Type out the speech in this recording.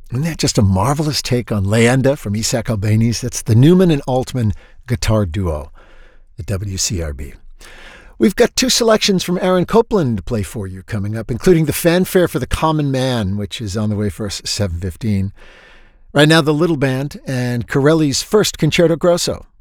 Isn't that just a marvelous take on Leyenda from Isaac Albéniz? That's the Newman and Altman guitar duo, the WCRB. We've got two selections from Aaron Copland to play for you coming up, including the Fanfare for the Common Man, which is on the way for us at 7:15. Right now, the Little Band and Corelli's first Concerto Grosso.